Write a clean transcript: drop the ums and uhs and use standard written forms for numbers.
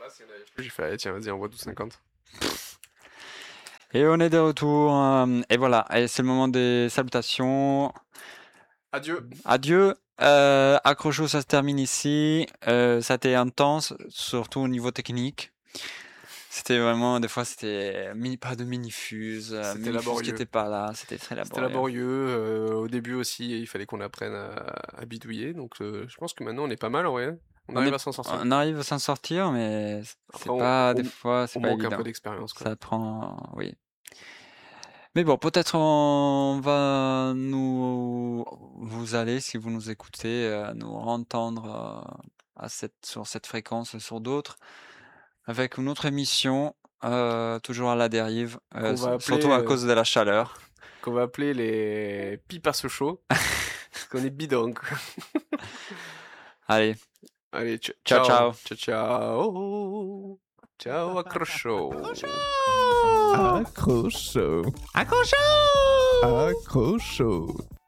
J'ai fait, allez, tiens, vas-y, envoie 12,50. Et on est de retour. Et voilà, et c'est le moment des salutations. Adieu. Adieu. Accrocho, ça se termine ici. Ça a été intense, surtout au niveau technique. C'était vraiment, des fois, c'était pas de mini-fuse. C'était Mini-fuse qui laborieux. n'était pas là. C'était très C'était laborieux. laborieux. Au début aussi, il fallait qu'on apprenne à bidouiller. Donc, je pense que maintenant, on est pas mal en vrai. On arrive à s'en sortir. On arrive à s'en sortir, mais Après, c'est pas, des fois, c'est on pas manque un peu évident. d'expérience, quoi. Ça prend, oui. Mais bon, peut-être on va vous allez, si vous nous écoutez, nous entendre sur cette fréquence et sur d'autres, avec une autre émission, toujours à la dérive, Qu'on va surtout à appeler, cause de la chaleur. qu'on va appeler les pipes à ce chaud. Parce qu'on est bidon, quoi. Allez, Allez, ciao ciao. ciao. Ciao, ciao. Ciao, accrocho. Accrocho. Accrocho! Accrocho.